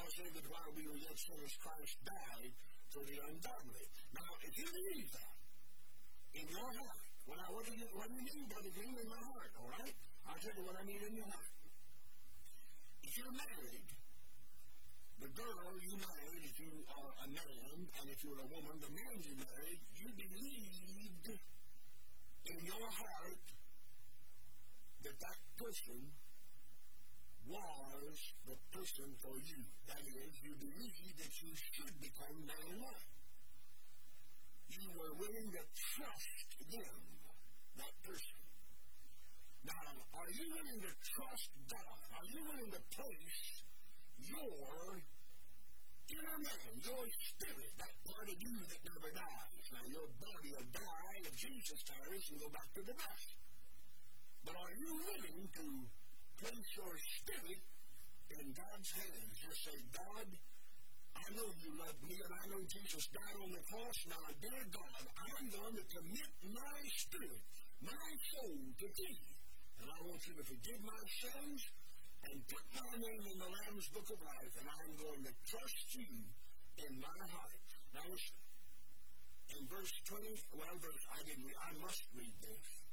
Paul said that while we were yet sinners, Christ died for the ungodly. Now, if you believe that in your heart, what do you mean, Brother Green, in my heart, all right? I'll tell you what I mean in your heart. If you're married, the girl you married, if you are a man, and if you're a woman, the man you married, you believed in your heart that that person was the person for you. That is, you believed that you should become man and wife. You were willing to trust them, that person. Now, are you willing to trust God? Are you willing to place your inner man, your spirit, that part of you that never dies? Now, your body will die if Jesus tarries and go back to the dust. But are you willing to place your spirit in God's hands? Just say, God, I know you love me, and I know Jesus died on the cross. Now, dear God, I'm going to commit my spirit, my soul to thee. And I want you to forgive my sins and put my name in the Lamb's Book of Life, and I'm going to trust you in my heart. Now, listen. In verse 20, I must read this.